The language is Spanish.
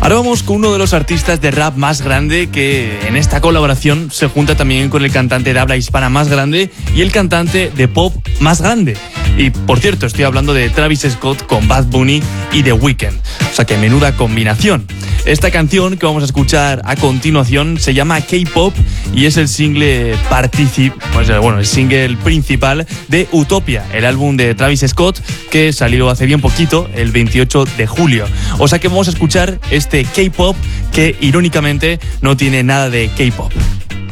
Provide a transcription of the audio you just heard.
Ahora vamos con uno de los artistas de rap más grande, que en esta colaboración se junta también con el cantante de habla hispana más grande y el cantante de pop más grande. Y por cierto, estoy hablando de Travis Scott con Bad Bunny y The Weeknd. O sea que menuda combinación. Esta canción que vamos a escuchar a continuación se llama K-Pop y es el single el single principal de Utopia, el álbum de Travis Scott que salió hace bien poquito, el 28 de julio. O sea que vamos a escuchar este K-Pop que irónicamente no tiene nada de K-Pop.